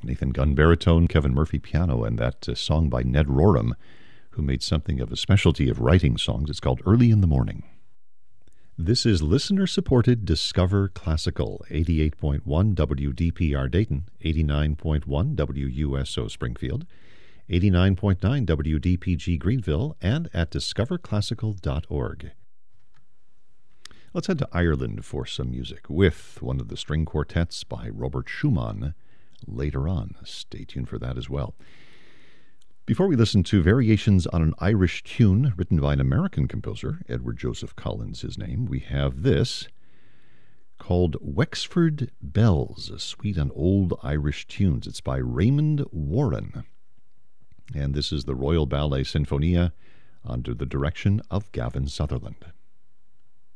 Nathan Gunn baritone, Kevin Murphy piano, and that song by Ned Rorem, who made something of a specialty of writing songs. It's called Early in the Morning. This is listener-supported Discover Classical, 88.1 WDPR Dayton, 89.1 WUSO Springfield, 89.9 WDPG Greenville, and at discoverclassical.org. Let's head to Ireland for some music with one of the string quartets by Robert Schumann later on. Stay tuned for that as well. Before we listen to variations on an Irish tune written by an American composer, Edward Joseph Collins, his name, we have this called Wexford Bells, a suite on old Irish tunes. It's by Raymond Warren. And this is the Royal Ballet Sinfonia under the direction of Gavin Sutherland.